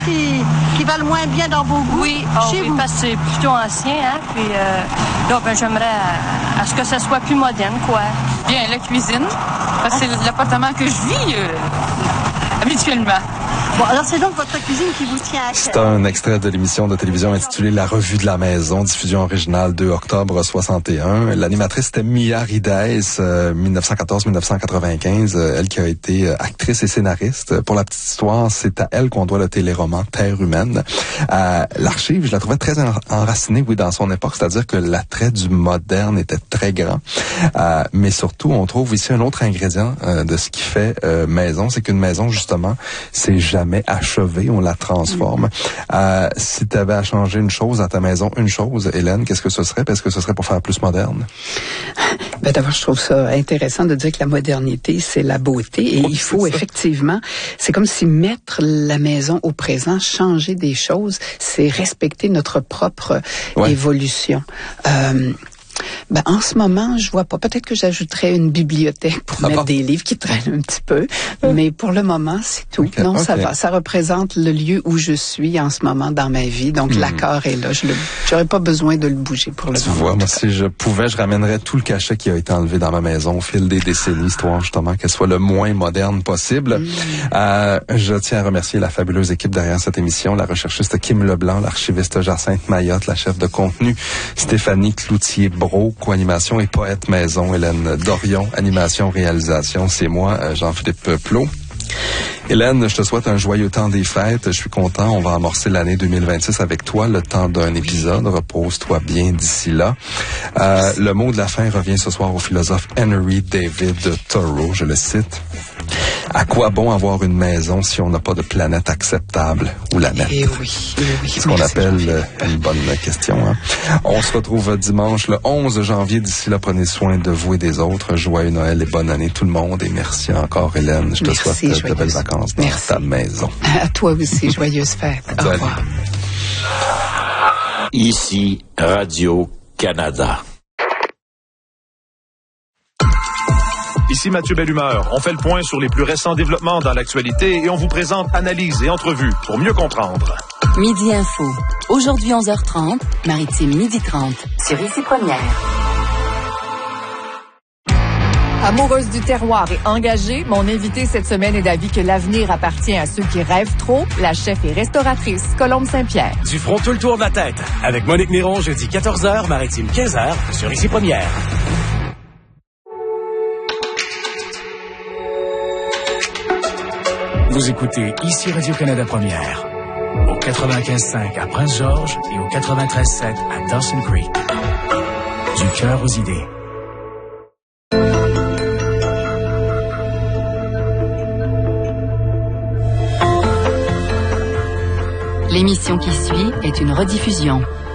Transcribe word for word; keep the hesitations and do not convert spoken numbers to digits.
Qui, qui valent moins bien dans vos goûts? Oui, oh, chez oui vous? parce que c'est plutôt ancien, hein, puis euh, là, ben, j'aimerais à, à ce que ça soit plus moderne, quoi. Bien, la cuisine, parce que c'est l'appartement que je vis euh, habituellement. Bon, alors c'est donc votre cuisine qui vous tient à cœur. C'est un extrait de l'émission de télévision intitulée La Revue de la Maison, diffusion originale deux octobre soixante et un. L'animatrice était Mia Rides, euh, dix-neuf cent quatorze à dix-neuf cent quatre-vingt-quinze, euh, elle qui a été euh, actrice et scénariste. Pour la petite histoire, c'est à elle qu'on doit le téléroman Terre humaine. Euh, L'archive, je la trouvais très en- enracinée, oui, dans son époque, c'est-à-dire que l'attrait du moderne était très grand. Euh, mais surtout, on trouve ici un autre ingrédient euh, de ce qui fait euh, maison, c'est qu'une maison, justement, c'est jamais achevée, on la transforme. Euh, si tu avais à changer une chose à ta maison, une chose, Hélène, qu'est-ce que ce serait? Est-ce que ce serait pour faire plus moderne? Ben d'abord, je trouve ça intéressant de dire que la modernité, c'est la beauté. Et Oui, il faut c'est ça. effectivement, c'est comme si mettre la maison au présent, changer des choses, c'est respecter notre propre Ouais. évolution. Euh, Ben, en ce moment, je vois pas. Peut-être que j'ajouterais une bibliothèque pour Ah mettre bon? des livres qui traînent un petit peu. Mais pour le moment, c'est tout. Okay, non, ça okay. va. Ça représente le lieu où je suis en ce moment dans ma vie. Donc, Hmm. l'accord est là. Je le, j'aurais pas besoin de le bouger pour le Tu moment. vois, moi, si je pouvais, je ramènerais tout le cachet qui a été enlevé dans ma maison au fil des décennies, histoire justement qu'elle soit le moins moderne possible. Mm. Euh, je tiens à remercier la fabuleuse équipe derrière cette émission, la recherchiste Kim Leblanc, l'archiviste Jacinthe Mayotte, la chef de contenu Stéphanie Cloutier-Brault, co-animation et poète maison, Hélène Dorion, animation, réalisation, c'est moi, euh, Jean-Philippe Plot. Hélène, je te souhaite un joyeux temps des fêtes. Je suis content. On va amorcer l'année deux mille vingt-six avec toi, le temps d'un épisode. Repose-toi bien d'ici là. Euh, le mot de la fin revient ce soir au philosophe Henry David Thoreau. Je le cite. À quoi bon avoir une maison si on n'a pas de planète acceptable ou la nette? Eh oui, eh oui. C'est ce qu'on Merci, appelle Jean-Philippe. euh, une bonne question. Hein? On se retrouve dimanche le onze janvier. D'ici là, prenez soin de vous et des autres. Joyeux Noël et bonne année tout le monde. Et merci encore, Hélène. Je te Merci, souhaite euh, de joyeuse. belles vacances dans Merci. ta maison. À toi aussi, joyeuse fête. Au Salut. revoir. Ici, Radio-Canada. Ici Mathieu Bellumeur. On fait le point sur les plus récents développements dans l'actualité et on vous présente analyses et entrevues pour mieux comprendre. Midi Info. Aujourd'hui onze heures trente, Maritime midi trente, sur Ici Première. Amoureuse du terroir et engagée, mon invitée cette semaine est d'avis que l'avenir appartient à ceux qui rêvent trop. La chef et restauratrice Colombe Saint-Pierre. Du front tout le tour de la tête. Avec Monique Néron, jeudi quatorze heures, Maritime quinze heures, sur Ici Première. Vous écoutez Ici Radio-Canada Première. Au quatre-vingt-quinze cinq à Prince-Georges et au quatre-vingt-treize sept à Dawson Creek. Du cœur aux idées. L'émission qui suit est une rediffusion.